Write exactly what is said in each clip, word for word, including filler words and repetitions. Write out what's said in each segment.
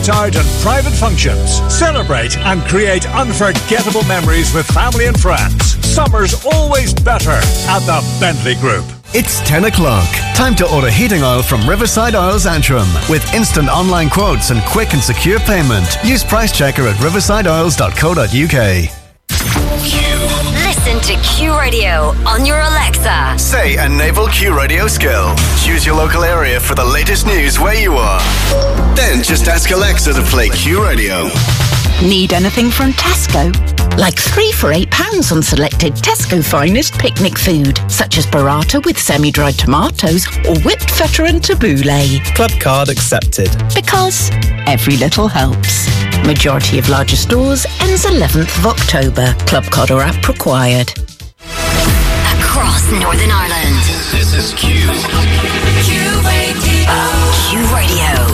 and private functions. Celebrate and create unforgettable memories with family and friends. Summer's always better at the Bentley Group. It's ten o'clock. Time to order heating oil from Riverside Oils Antrim. With instant online quotes and quick and secure payment. Use Price Checker at riverside oils dot co dot uk. Listen to Q Radio on your Alexa. Say a naval Q Radio skill. Choose your local area for the latest news where you are. Then just ask Alexa to play Q Radio. Need anything from Tesco? Like three for eight pounds on selected Tesco finest picnic food, such as burrata with semi-dried tomatoes or whipped feta and tabbouleh. Club card accepted. Because every little helps. Majority of larger stores ends eleventh of October. Club card or app required. Across Northern Ireland. This is Q. Q Radio. Q Radio.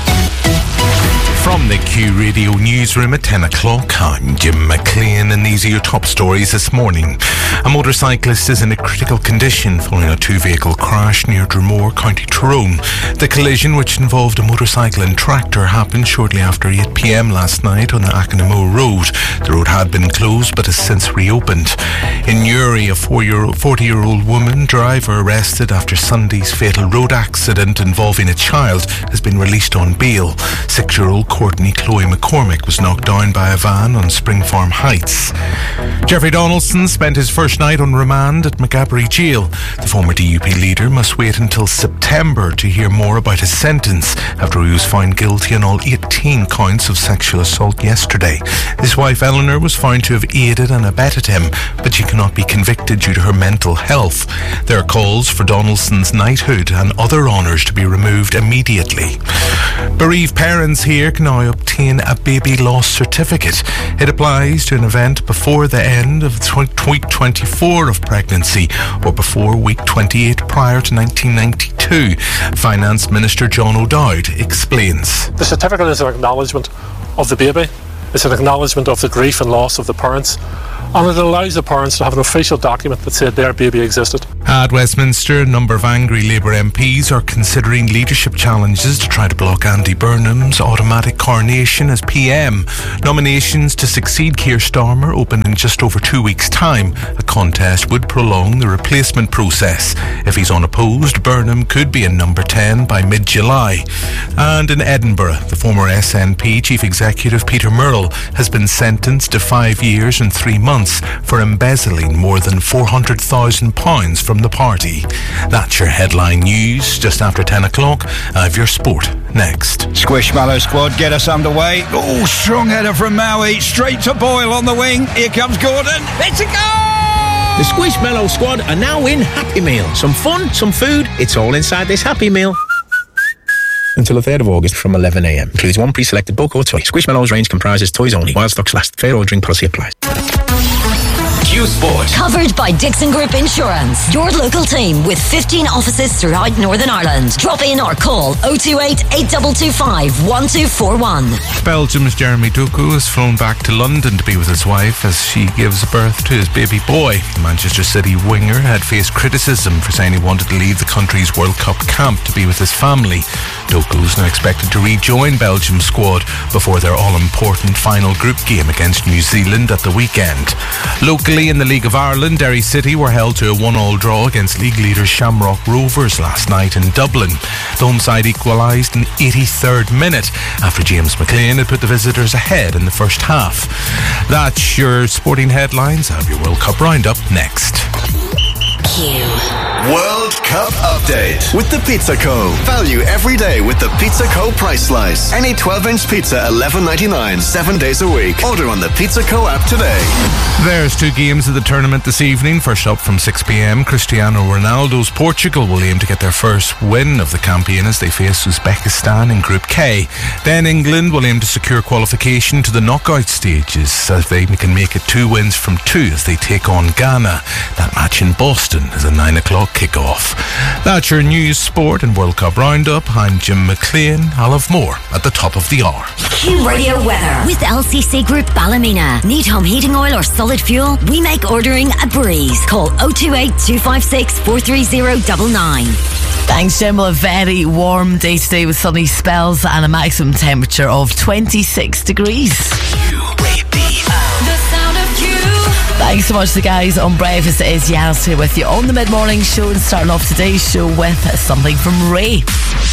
From the Q Radio newsroom at ten o'clock, I'm Jim McLean and these are your top stories this morning. A motorcyclist is in a critical condition following a two-vehicle crash near Dromore, County Tyrone. The collision, which involved a motorcycle and tractor, happened shortly after eight p.m. last night on the Ackinamoor Road. The road had been closed but has since reopened. In Newry, a forty-year-old woman, driver arrested after Sunday's fatal road accident involving a child, has been released on bail. Six-year-old Courtney Chloe McCormick was knocked down by a van on Spring Farm Heights. Jeffrey Donaldson spent his first night on remand at Maghaberry Jail. The former D U P leader must wait until September to hear more about his sentence after he was found guilty on all eighteen counts of sexual assault yesterday. His wife Eleanor was found to have aided and abetted him, but she cannot be convicted due to her mental health. There are calls for Donaldson's knighthood and other honours to be removed immediately. Bereaved parents here can now obtain a baby loss certificate. It applies to an event before the end of week twenty-four of pregnancy or before week twenty-eight prior to nineteen ninety-two. Finance Minister John O'Dowd explains. The certificate is an acknowledgement of the baby. It's an acknowledgement of the grief and loss of the parents, and it allows the parents to have an official document that said their baby existed. At Westminster, a number of angry Labour M Ps are considering leadership challenges to try to block Andy Burnham's automatic coronation as P M. Nominations to succeed Keir Starmer open in just over two weeks' time. A contest would prolong the replacement process. If he's unopposed, Burnham could be in number ten by mid-July. And in Edinburgh, the former S N P Chief Executive Peter Murrell has been sentenced to five years and three months for embezzling more than four hundred thousand pounds from the party. That's your headline news just after ten o'clock. I have your sport next. Squishmallow squad get us underway. Oh, strong header from Maui, straight to Boyle on the wing. Here comes Gordon. It's a goal! The Squishmallow squad are now in Happy Meal. Some fun, some food, it's all inside this Happy Meal. Until the third of August from eleven a.m. Includes one pre-selected book or toy. Squishmallows range comprises toys only. While stocks last. Fair ordering policy applies. Q Sport. Covered by Dixon Group Insurance. Your local team with fifteen offices throughout Northern Ireland. Drop in or call oh two eight, eight two two five, one two four one. Belgium's Jeremy Doku has flown back to London to be with his wife as she gives birth to his baby boy. The Manchester City winger had faced criticism for saying he wanted to leave the country's World Cup camp to be with his family. Doku is now expected to rejoin Belgium's squad before their all-important final group game against New Zealand at the weekend. Locally in the League of Ireland, Derry City were held to a one-all draw against league leaders Shamrock Rovers last night in Dublin. The home side equalised in the eighty-third minute after James McLean had put the visitors ahead in the first half. That's your sporting headlines. I have your World Cup roundup next. Q. World Cup update with the Pizza Co. Value every day with the Pizza Co. price slice. Any twelve-inch pizza eleven ninety-nine, seven days a week. Order on the Pizza Co. app today. There's two games of the tournament this evening. First up from six p.m, Cristiano Ronaldo's Portugal will aim to get their first win of the campaign as they face Uzbekistan in Group K. Then England will aim to secure qualification to the knockout stages as they can make it two wins from two as they take on Ghana. That match in Boston London as a nine o'clock kick-off. That's your news, sport and World Cup roundup. I'm Jim McLean. I'll have more at the top of the hour. Q Radio weather with L C C Group Ballymena. Need home heating oil or solid fuel? We make ordering a breeze. Call oh two eight, two five six, four three oh nine nine. Thanks, Jim. A very warm day today with sunny spells and a maximum temperature of twenty-six degrees. The sound of Q. Thanks so much to the guys on Breakfast. It is Yanis here with you on the mid-morning show, and starting off today's show with something from Ray.